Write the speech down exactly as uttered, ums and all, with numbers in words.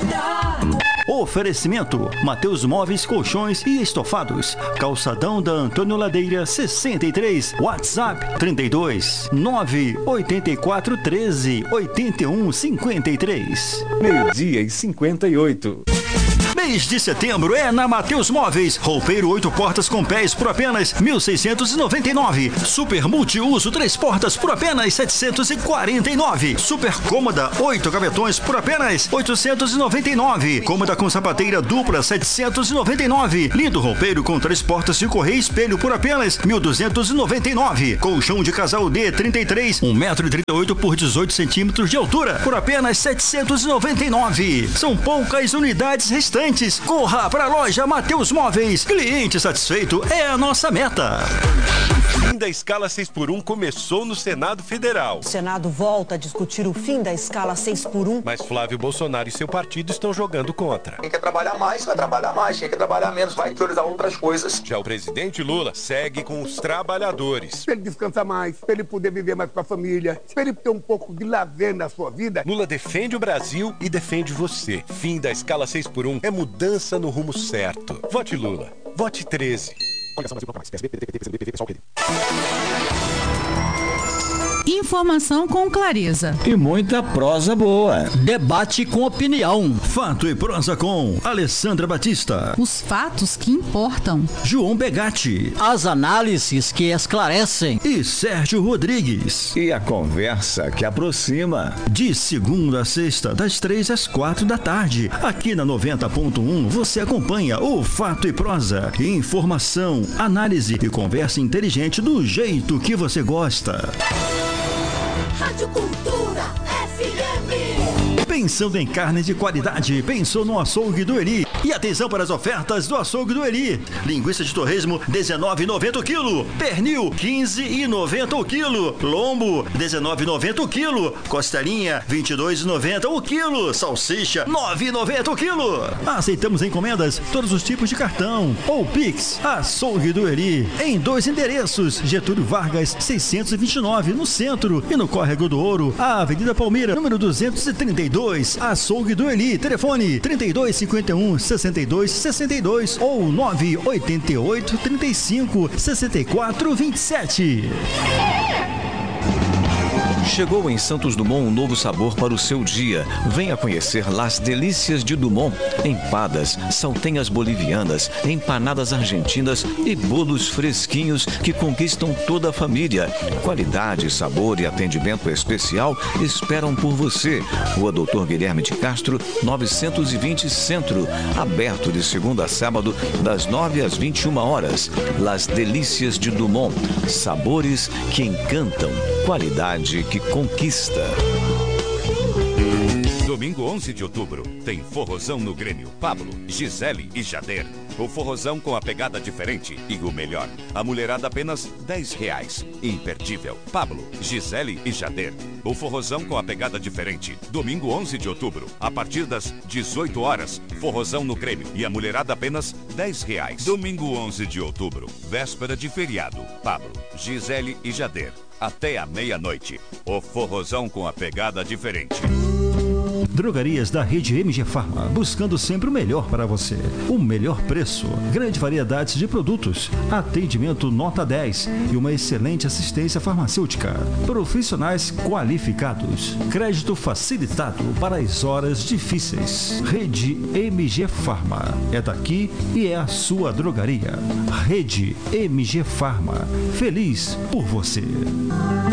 Oferecimento: Mateus Móveis, Colchões e Estofados. Calçadão da Antônio Ladeira sessenta e três. WhatsApp trinta e dois, nove oito quatro, treze, oitenta e um, cinquenta e três. Meio-dia e cinquenta e oito. Mês de setembro é na Mateus Móveis. Roupeiro oito portas com pés por apenas mil seiscentos e noventa e nove. Super multiuso três portas por apenas setecentos e quarenta e nove. Super cômoda oito gavetões por apenas oitocentos e noventa e nove. Cômoda com sapateira dupla setecentos e noventa e nove. Lindo roupeiro com três portas de correia e espelho por apenas mil duzentos e noventa e nove. Colchão de casal D trinta e três, um metro e trinta e oito por dezoito centímetros de altura por apenas setecentos e noventa e nove. São poucas unidades restantes. Corra para a loja Mateus Móveis. Cliente satisfeito é a nossa meta. O fim da escala seis por um começou no Senado Federal. O Senado volta a discutir o fim da escala seis por um. Mas Flávio Bolsonaro e seu partido estão jogando contra. Quem quer trabalhar mais, vai trabalhar mais. Quem quer trabalhar menos, vai priorizar outras coisas. Já o presidente Lula segue com os trabalhadores. Para ele descansar mais, para ele poder viver mais com a família, para ele ter um pouco de lazer na sua vida. Lula defende o Brasil e defende você. Fim da escala seis por um é mudança no rumo certo. Vote Lula. Vote treze. Informação com clareza e muita prosa boa. Debate com opinião. Fato e prosa com Alessandra Batista. Os fatos que importam. João Begatti. As análises que esclarecem. E Sérgio Rodrigues. E a conversa que aproxima. De segunda a sexta, das três às quatro da tarde. Aqui na noventa ponto um você acompanha o Fato e Prosa. Informação, análise e conversa inteligente do jeito que você gosta. Rádio Cultura F M. Pensando em carne de qualidade, pensou no Açougue do Eli. E atenção para as ofertas do Açougue do Eli. Linguiça de torresmo, dezenove reais e noventa centavos o quilo. Pernil, quinze reais e noventa centavos o quilo. Lombo, dezenove reais e noventa centavos o quilo. Costelinha, vinte e dois reais e noventa centavos o quilo. Salsicha, nove reais e noventa centavos o quilo. Aceitamos encomendas, todos os tipos de cartão ou Pix. Açougue do Eli, em dois endereços. Getúlio Vargas, seiscentos e vinte e nove, no centro. E no Córrego do Ouro, a Avenida Palmeira, número duzentos e trinta e dois. Açougue do Eli, telefone trinta e dois, cinquenta e um, sessenta e dois, sessenta e dois ou nove oito oito, trinta e cinco, sessenta e quatro, vinte e sete. Chegou em Santos Dumont um novo sabor para o seu dia. Venha conhecer Las Delícias de Dumont. Empadas, saltenhas bolivianas, empanadas argentinas e bolos fresquinhos que conquistam toda a família. Qualidade, sabor e atendimento especial esperam por você. Rua doutor Guilherme de Castro, novecentos e vinte Centro. Aberto de segunda a sábado, das nove às vinte e uma horas. Las Delícias de Dumont. Sabores que encantam. Qualidade que conquista. Domingo onze de outubro, tem forrozão no Grêmio. Pablo, Gisele e Jader. O forrozão com a pegada diferente e o melhor. A mulherada apenas dez reais. Imperdível. Pablo, Gisele e Jader. O forrozão com a pegada diferente. Domingo onze de outubro, a partir das dezoito horas. Forrozão no Grêmio e a mulherada apenas dez reais. Domingo onze de outubro, véspera de feriado. Pablo, Gisele e Jader. Até a meia-noite. O forrozão com a pegada diferente. Drogarias da rede M G Farma, buscando sempre o melhor para você. O melhor preço, grande variedade de produtos, atendimento nota dez e uma excelente assistência farmacêutica. Profissionais qualificados, crédito facilitado para as horas difíceis. Rede M G Farma, é daqui e é a sua drogaria. Rede M G Farma, feliz por você.